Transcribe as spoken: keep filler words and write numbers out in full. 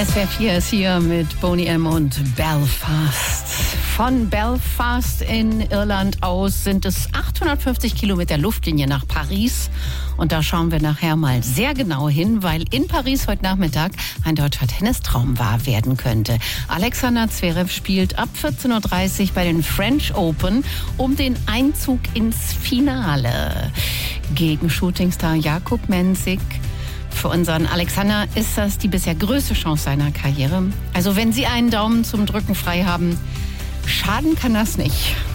S W R vier ist hier mit Boney M. und Belfast. Von Belfast in Irland aus sind es achthundertfünfzig Kilometer Luftlinie nach Paris. Und da schauen wir nachher mal sehr genau hin, weil in Paris heute Nachmittag ein deutscher Tennistraum wahr werden könnte. Alexander Zverev spielt ab vierzehn Uhr dreißig bei den French Open um den Einzug ins Finale gegen Shootingstar Jakub Mensik. Für unseren Alexander ist das die bisher größte Chance seiner Karriere. Also wenn Sie einen Daumen zum Drücken frei haben, schaden kann das nicht.